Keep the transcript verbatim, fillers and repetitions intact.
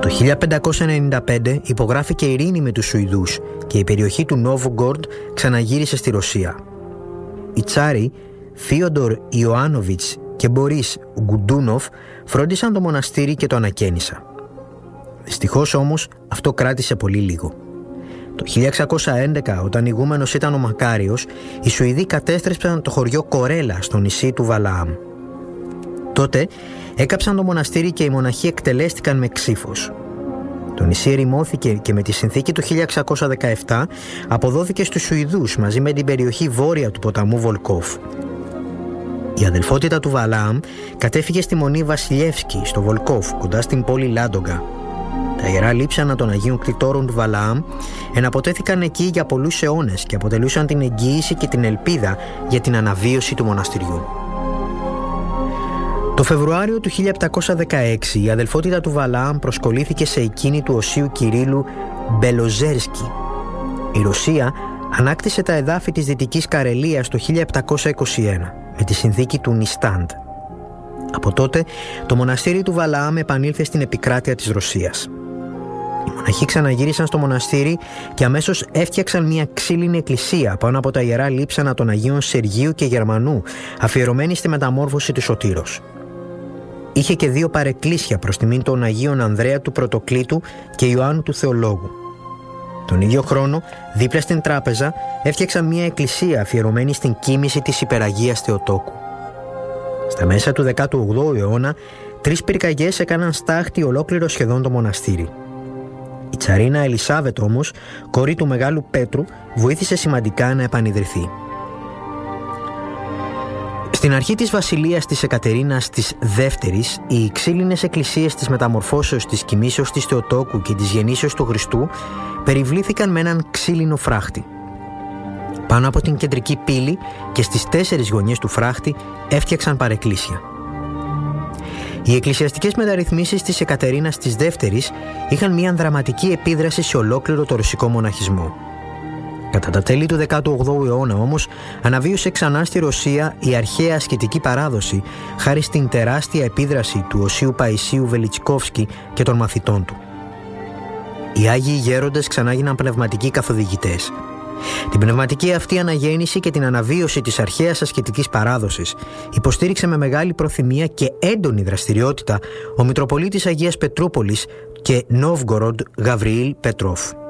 Το χίλια πεντακόσια ενενήντα πέντε υπογράφηκε ειρήνη με τους Σουηδούς και η περιοχή του Νόβγκοροντ ξαναγύρισε στη Ρωσία. Οι Τσάροι Φίοντορ Ιωάνοβιτς και Μπορίς Γκουντούνοφ φρόντισαν το μοναστήρι και το ανακαίνισαν. Δυστυχώς όμως αυτό κράτησε πολύ λίγο. Το χίλια εξακόσια έντεκα, όταν ηγούμενος ήταν ο Μακάριος, οι Σουηδοί κατέστρεψαν το χωριό Κορέλα στο νησί του Βαλαάμ. Τότε έκαψαν το μοναστήρι και οι μοναχοί εκτελέστηκαν με ξύφος. Το νησί ερημώθηκε και με τη συνθήκη του χίλια εξακόσια δεκαεπτά αποδόθηκε στους Σουηδούς μαζί με την περιοχή βόρεια του ποταμού Βολκόφ. Η αδελφότητα του Βαλαάμ κατέφυγε στη μονή Βασιλεύσκη στο Βολκόφ κοντά στην πόλη Λάντογκα. Τα ιερά λείψανα των Αγίων Κτητόρων του Βαλαάμ εναποτέθηκαν εκεί για πολλούς αιώνες και αποτελούσαν την εγγύηση και την ελπίδα για την αναβίωση του μοναστηριού. Το Φεβρουάριο του χίλια επτακόσια δεκαέξι η αδελφότητα του Βαλαάμ προσκολήθηκε σε εκείνη του Οσίου Κυρίλλου Μπελοζέρσκι. Η Ρωσία ανάκτησε τα εδάφη της Δυτικής Καρελίας το χίλια επτακόσια είκοσι ένα με τη συνθήκη του Νιστάντ. Από τότε το μοναστήρι του Βαλαάμ επανήλθε στην επικράτεια της Ρωσίας. Οι μοναχοί ξαναγύρισαν στο μοναστήρι και αμέσως έφτιαξαν μια ξύλινη εκκλησία πάνω από τα ιερά λείψανα των Αγίων Σεργίου και Γερμανού, αφιερωμένη στη μεταμόρφωση του Σωτήρος. Είχε και δύο παρεκκλήσια προς τιμήν των Αγίων Ανδρέα του Πρωτοκλήτου και Ιωάννου του Θεολόγου. Τον ίδιο χρόνο, δίπλα στην τράπεζα, έφτιαξαν μια εκκλησία αφιερωμένη στην κοίμηση της Υπεραγίας Θεοτόκου. Στα μέσα του δέκατου όγδοου αιώνα, τρεις πυρκαγιές έκαναν στάχτη ολόκληρο σχεδόν το μοναστήρι. Η τσαρίνα Ελισάβετ όμως, κόρη του Μεγάλου Πέτρου, βοήθησε σημαντικά να επανιδρυθεί. Στην αρχή της βασιλείας της Εκατερίνας της Δεύτερης, οι ξύλινες εκκλησίες της μεταμορφώσεως της κοιμήσεως της Θεοτόκου και της γεννήσεως του Χριστού περιβλήθηκαν με έναν ξύλινο φράχτη. Πάνω από την κεντρική πύλη και στις τέσσερις γωνιές του φράχτη έφτιαξαν παρεκκλήσια. Οι εκκλησιαστικές μεταρρυθμίσεις της Εκατερίνας της Δεύτερης είχαν μια δραματική επίδραση σε ολόκληρο το ρωσικό μοναχισμό. Κατά τα τέλη του δέκατου όγδοου αιώνα όμως αναβίωσε ξανά στη Ρωσία η αρχαία ασκητική παράδοση χάρη στην τεράστια επίδραση του Οσίου Παϊσίου Βελιτσκόφσκι και των μαθητών του. Οι Άγιοι Γέροντες ξανά γίναν πνευματικοί καθοδηγητές. Την πνευματική αυτή αναγέννηση και την αναβίωση της αρχαίας ασκητικής παράδοσης υποστήριξε με μεγάλη προθυμία και έντονη δραστηριότητα ο Μητροπολίτης Αγίας Πετρούπολης και Νόβγκοροντ Γαβριήλ Πετρόφ.